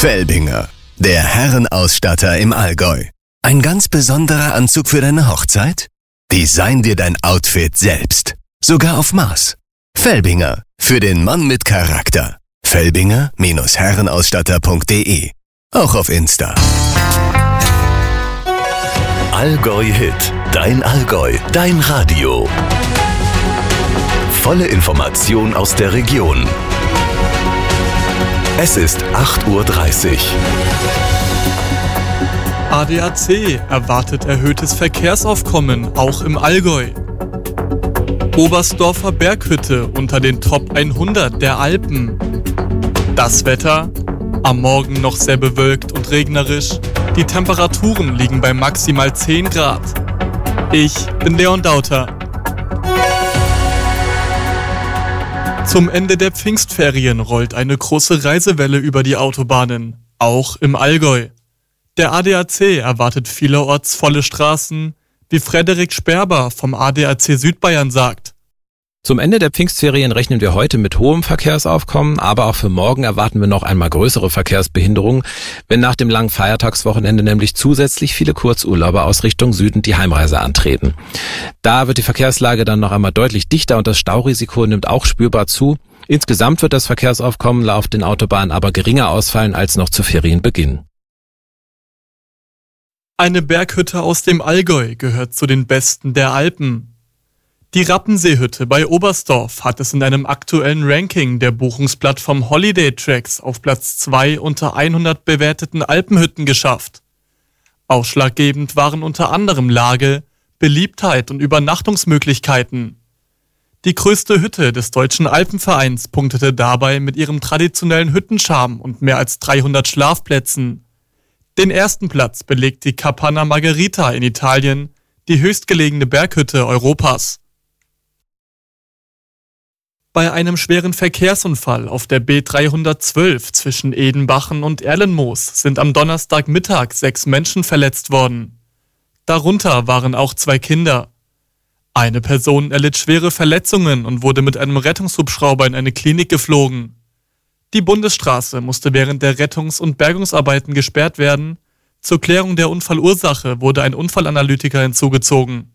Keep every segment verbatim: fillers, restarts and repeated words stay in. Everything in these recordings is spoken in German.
Felbinger, der Herrenausstatter im Allgäu. Ein ganz besonderer Anzug für deine Hochzeit? Design dir dein Outfit selbst. Sogar auf Maß. Felbinger, für den Mann mit Charakter. Felbinger Herrenausstatter punkt de. Auch auf Insta. Allgäu Hit. Dein Allgäu. Dein Radio. Volle Information aus der Region. Es ist acht Uhr dreißig. A D A C erwartet erhöhtes Verkehrsaufkommen, auch im Allgäu. Oberstdorfer Berghütte unter den Top hundert der Alpen. Das Wetter? Am Morgen noch sehr bewölkt und regnerisch. Die Temperaturen liegen bei maximal zehn Grad. Ich bin Leon Dauter. Zum Ende der Pfingstferien rollt eine große Reisewelle über die Autobahnen, auch im Allgäu. Der A D A C erwartet vielerorts volle Straßen, wie Frederik Sperber vom A D A C Südbayern sagt. Zum Ende der Pfingstferien rechnen wir heute mit hohem Verkehrsaufkommen, aber auch für morgen erwarten wir noch einmal größere Verkehrsbehinderungen, wenn nach dem langen Feiertagswochenende nämlich zusätzlich viele Kurzurlauber aus Richtung Süden die Heimreise antreten. Da wird die Verkehrslage dann noch einmal deutlich dichter und das Staurisiko nimmt auch spürbar zu. Insgesamt wird das Verkehrsaufkommen auf den Autobahnen aber geringer ausfallen als noch zu Ferienbeginn. Eine Berghütte aus dem Allgäu gehört zu den besten der Alpen. Die Rappenseehütte bei Oberstdorf hat es in einem aktuellen Ranking der Buchungsplattform Holiday Tracks auf Platz zwei unter hundert bewerteten Alpenhütten geschafft. Ausschlaggebend waren unter anderem Lage, Beliebtheit und Übernachtungsmöglichkeiten. Die größte Hütte des Deutschen Alpenvereins punktete dabei mit ihrem traditionellen Hüttencharme und mehr als dreihundert Schlafplätzen. Den ersten Platz belegt die Capanna Margherita in Italien, die höchstgelegene Berghütte Europas. Bei einem schweren Verkehrsunfall auf der B dreihundertzwölf zwischen Edenbachen und Erlenmoos sind am Donnerstagmittag sechs Menschen verletzt worden. Darunter waren auch zwei Kinder. Eine Person erlitt schwere Verletzungen und wurde mit einem Rettungshubschrauber in eine Klinik geflogen. Die Bundesstraße musste während der Rettungs- und Bergungsarbeiten gesperrt werden. Zur Klärung der Unfallursache wurde ein Unfallanalytiker hinzugezogen.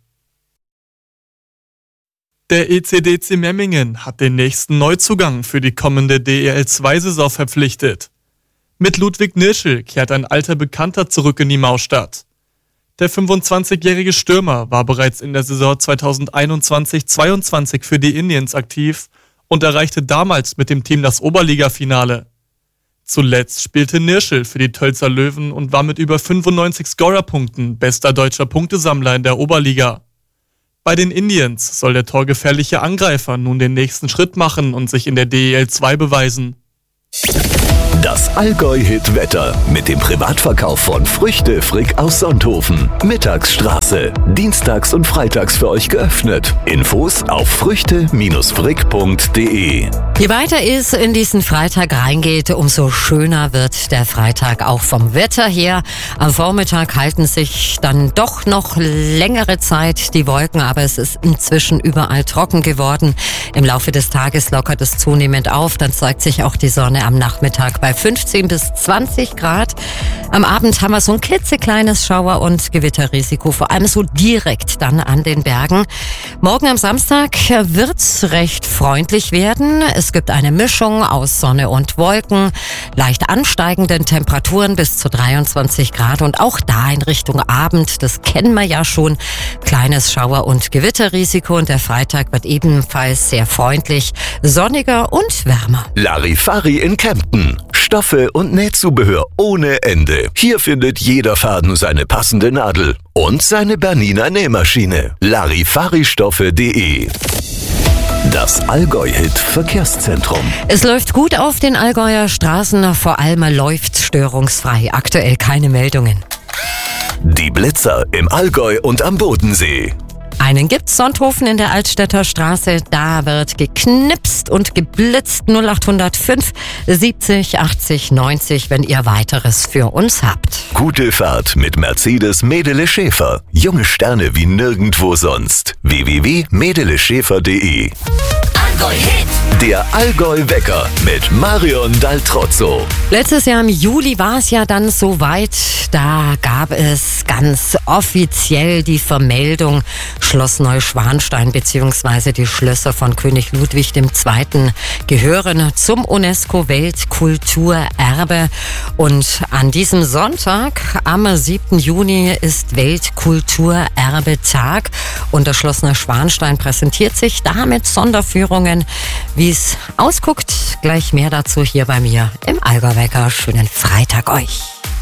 Der E C D C Memmingen hat den nächsten Neuzugang für die kommende D E L zwei Saison verpflichtet. Mit Ludwig Nirschl kehrt ein alter Bekannter zurück in die Maustadt. Der fünfundzwanzigjährige Stürmer war bereits in der Saison zweitausendeinundzwanzig zweiundzwanzig für die Indians aktiv und erreichte damals mit dem Team das Oberliga-Finale. Zuletzt spielte Nirschl für die Tölzer Löwen und war mit über fünfundneunzig Scorerpunkten bester deutscher Punktesammler in der Oberliga. Bei den Indians soll der torgefährliche Angreifer nun den nächsten Schritt machen und sich in der D E L zwei beweisen. Das Allgäu-Hit-Wetter mit dem Privatverkauf von Früchte Frick aus Sonthofen. Mittagsstraße. Dienstags und freitags für euch geöffnet. Infos auf früchte frick punkt de. Je weiter es in diesen Freitag reingeht, umso schöner wird der Freitag auch vom Wetter her. Am Vormittag halten sich dann doch noch längere Zeit die Wolken, aber es ist inzwischen überall trocken geworden. Im Laufe des Tages lockert es zunehmend auf, dann zeigt sich auch die Sonne am Nachmittag bei fünfzehn bis zwanzig Grad. Am Abend haben wir so ein klitzekleines Schauer- und Gewitterrisiko, vor allem so direkt dann an den Bergen. Morgen am Samstag wird's recht freundlich werden. Es gibt eine Mischung aus Sonne und Wolken, leicht ansteigenden Temperaturen bis zu dreiundzwanzig Grad und auch da in Richtung Abend, das kennen wir ja schon, kleines Schauer- und Gewitterrisiko und der Freitag wird ebenfalls sehr freundlich, sonniger und wärmer. Larifari in Kempten. Stoffe und Nähzubehör ohne Ende. Hier findet jeder Faden seine passende Nadel und seine Bernina Nähmaschine. Larifaristoffe punkt de. Das Allgäu-Hit Verkehrszentrum. Es läuft gut auf den Allgäuer Straßen, vor allem läuft störungsfrei. Aktuell keine Meldungen. Die Blitzer im Allgäu und am Bodensee. Einen gibt's, Sonthofen in der Altstädter Straße, da wird geknipst und geblitzt. null acht null fünf siebzig achtzig neunzig, wenn ihr weiteres für uns habt. Gute Fahrt mit Mercedes Medele Schäfer. Junge Sterne wie nirgendwo sonst. w w w punkt medele schäfer punkt de Allgäu-Hit. Der Allgäu-Wecker mit Marion Daltrozzo. Letztes Jahr im Juli war es ja dann soweit. Da gab es ganz offiziell die Vermeldung, Schloss Neuschwanstein bzw. die Schlösser von König Ludwig der Zweite gehören zum UNESCO-Weltkulturerbe. Und an diesem Sonntag, am siebten Juni, ist Weltkulturerbetag. Und das Schloss Neuschwanstein präsentiert sich da mit Sonderführungen. Wie es ausguckt, gleich mehr dazu hier bei mir im Allgäu-Wecker. Schönen Freitag euch.